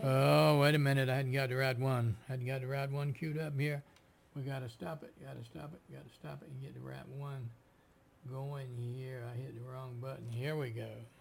Oh, wait a minute. I hadn't got the right one. Hadn't got the right one queued up here. We got to stop it. Got to stop it. Got to stop it and get the right one going here. I hit the wrong button. Here we go.